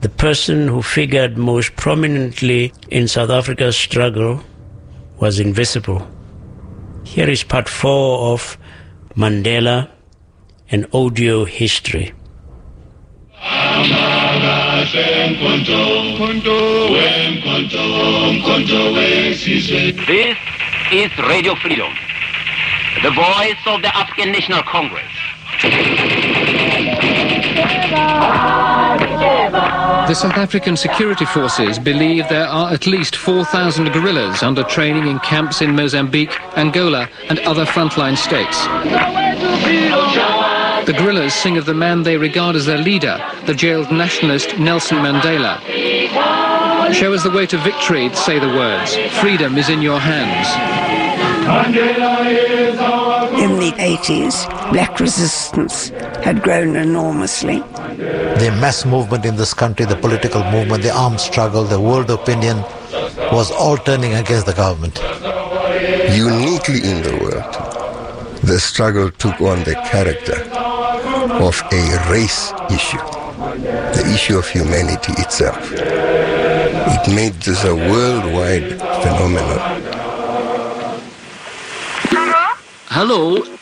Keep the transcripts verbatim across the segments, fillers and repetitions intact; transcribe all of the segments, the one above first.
The person who figured most prominently in South Africa's struggle was invisible. Here is part four of Mandela, an audio history. This is Radio Freedom, the voice of the African National Congress. The South African security forces believe there are at least four thousand guerrillas under training in camps in Mozambique, Angola and other frontline states. The guerrillas sing of the man they regard as their leader, the jailed nationalist Nelson Mandela. Show us the way to victory, say the words. Freedom is in your hands. In the eighties, black resistance had grown enormously. The mass movement in this country, the political movement, the armed struggle, the world opinion was all turning against the government. Uniquely in the world, the struggle took on the character of a race issue, the issue of humanity itself. It made this a worldwide phenomenon. Hello? Can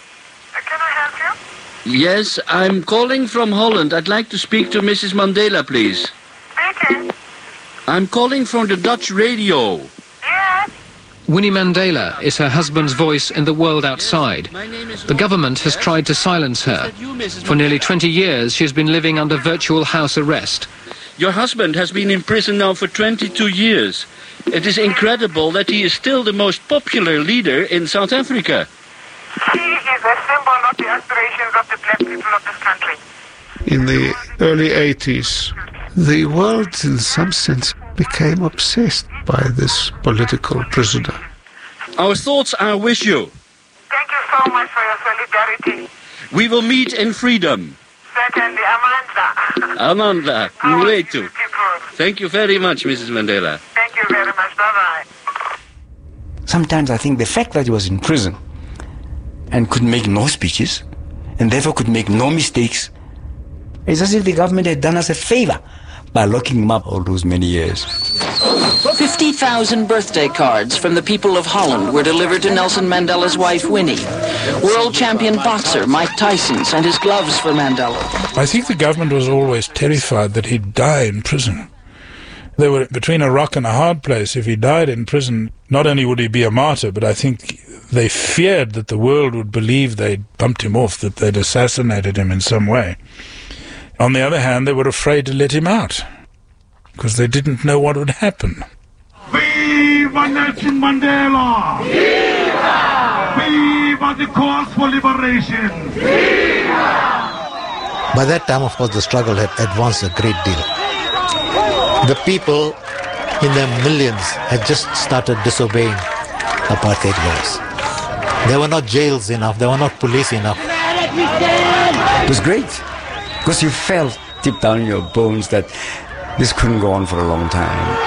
I help you? Yes, I'm calling from Holland. I'd like to speak to Missus Mandela, please. Speaking. I'm calling from the Dutch radio. Yes. Winnie Mandela is her husband's voice in the world outside. The government has tried to silence her. For nearly twenty years, she's been living under virtual house arrest. Your husband has been in prison now for twenty-two years. It is incredible that he is still the most popular leader in South Africa. He is a symbol of the aspirations of the black people of this country. In the early eighties, the world, in some sense, became obsessed by this political prisoner. Our thoughts are with you. Thank you so much for your solidarity. We will meet in freedom. Certainly, Amanda. Amanda, Mwetu. Thank you very much, Missus Mandela. Thank you very much. Bye-bye. Sometimes I think the fact that he was in prison and could make no speeches, and therefore could make no mistakes, it's as if the government had done us a favor by locking him up all those many years. fifty thousand birthday cards from the people of Holland were delivered to Nelson Mandela's wife, Winnie. World champion boxer Mike Tyson sent his gloves for Mandela. I think the government was always terrified that he'd die in prison. They were between a rock and a hard place. If he died in prison, not only would he be a martyr, but I think they feared that the world would believe they'd bumped him off, that they'd assassinated him in some way. On the other hand, they were afraid to let him out, because they didn't know what would happen. Viva Nelson Mandela! Viva! Viva the cause for liberation! Viva! By that time, of course, the struggle had advanced a great deal. The people, in their millions, had just started disobeying apartheid laws. There were not jails enough, there were not police enough. It was great, because you felt deep down in your bones that this couldn't go on for a long time.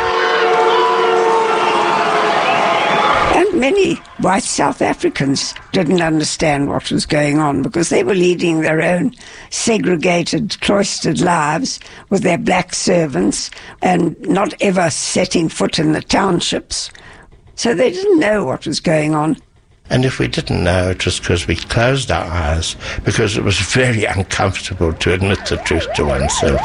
And many white South Africans didn't understand what was going on because they were leading their own segregated, cloistered lives with their black servants and not ever setting foot in the townships. So they didn't know what was going on. And if we didn't know, it was because we closed our eyes, because it was very uncomfortable to admit the truth to oneself.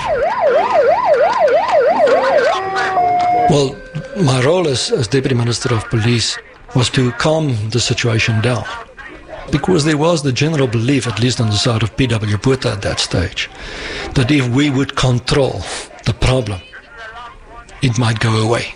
Well, my role as, as Deputy Minister of Police was to calm the situation down, because there was the general belief, at least on the side of P W Botha at that stage, that if we would control the problem, it might go away.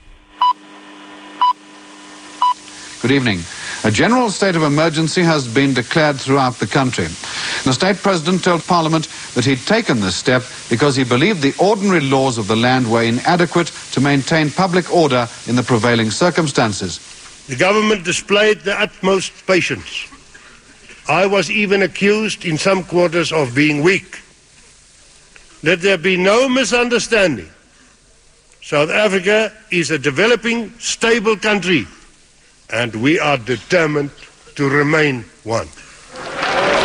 Good evening. A general state of emergency has been declared throughout the country. The state president told Parliament that he'd taken this step because he believed the ordinary laws of the land were inadequate to maintain public order in the prevailing circumstances. The government displayed the utmost patience. I was even accused in some quarters of being weak. Let there be no misunderstanding. South Africa is a developing, stable country, and we are determined to remain one.